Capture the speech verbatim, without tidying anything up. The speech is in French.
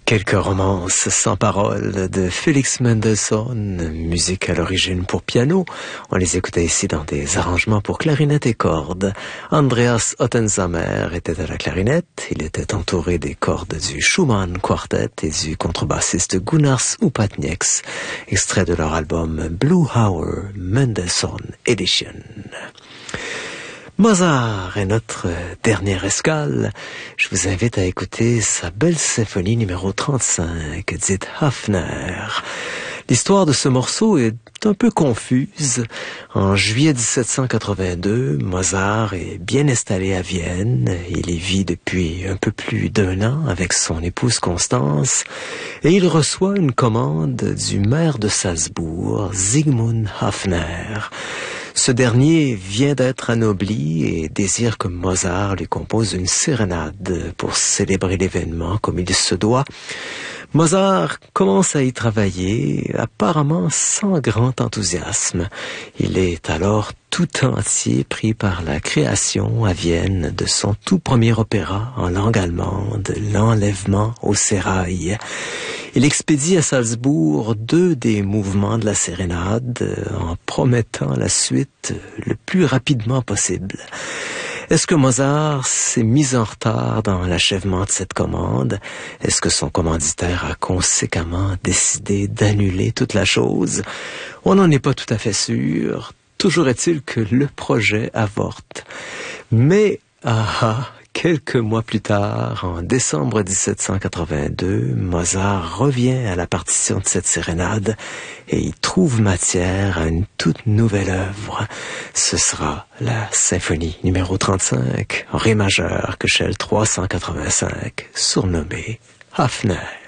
Quelques romances sans paroles de Felix Mendelssohn, musique à l'origine pour piano. On les écoutait ici dans des arrangements pour clarinette et cordes. Andreas Ottensamer était à la clarinette. Il était entouré des cordes du Schumann Quartet et du contrebassiste Gunnars Upatnieks, extrait de leur album Blue Hour Mendelssohn Edition. Mozart est notre dernière escale. Je vous invite à écouter sa belle symphonie numéro trente-cinq, dite Hafner. L'histoire de ce morceau est un peu confuse. En juillet dix-sept cent quatre-vingt-deux, Mozart est bien installé à Vienne. Il y vit depuis un peu plus d'un an avec son épouse Constance et il reçoit une commande du maire de Salzbourg, Sigmund Hafner. Ce dernier vient d'être anobli et désire que Mozart lui compose une sérénade pour célébrer l'événement comme il se doit. Mozart commence à y travailler, apparemment sans grand enthousiasme. Il est alors tout entier pris par la création à Vienne de son tout premier opéra en langue allemande, L'Enlèvement au sérail. Il expédie à Salzbourg deux des mouvements de la sérénade en promettant la suite le plus rapidement possible. Est-ce que Mozart s'est mis en retard dans l'achèvement de cette commande? Est-ce que son commanditaire a conséquemment décidé d'annuler toute la chose? On n'en est pas tout à fait sûr. Toujours est-il que le projet avorte. Mais, ah ah, quelques mois plus tard, en décembre dix-sept cent quatre-vingt-deux, Mozart revient à la partition de cette sérénade et y trouve matière à une toute nouvelle œuvre. Ce sera la symphonie numéro trente-cinq, en ré majeur, Köchel trois cent quatre-vingt-cinq, surnommée Hafner.